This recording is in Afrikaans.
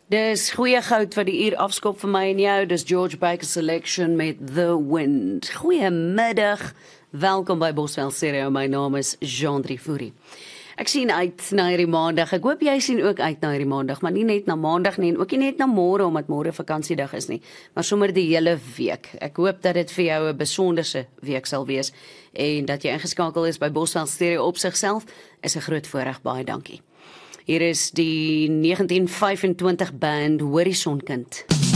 Dis goeie goud wat die uur afskop vir my en jou. Dis George Baker Selection met The Wind. Goeiemiddag. Welkom by Bosveld Stereo. My naam is Jean Drievoerie. Ek sien uit na hierdie maandag. Ek hoop jy sien ook uit na hierdie maandag, maar nie net na maandag nie en ook nie net na môre omdat môre vakansiedag is nie, maar sommer die hele week. Ek hoop dat dit vir jou 'n besonderse week sal wees en dat jy ingeskakel is by Bosveld Stereo op sigself is 'n groot voorreg. Baie dankie. Hier is die 1925 band Horisonkind.